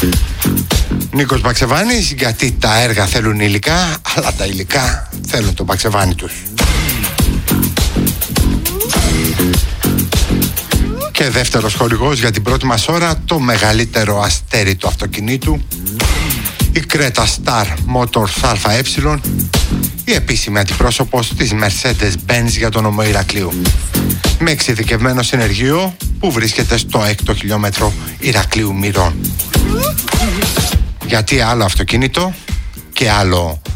Νίκος Μπαξεβάνης, γιατί τα έργα θέλουν υλικά, αλλά τα υλικά θέλουν τον Μπαξεβάνη τους. Και δεύτερος χορηγός για την πρώτη μας ώρα, το μεγαλύτερο αστέρι του αυτοκινήτου, η Creta Star Motors ΑΕ, η επίσημη αντιπρόσωπος της Mercedes-Benz για τον νομό Ηρακλείου, με εξειδικευμένο συνεργείο που βρίσκεται στο 6ο χιλιόμετρο Ηρακλείου Μυρών. Γιατί άλλο αυτοκίνητο και άλλο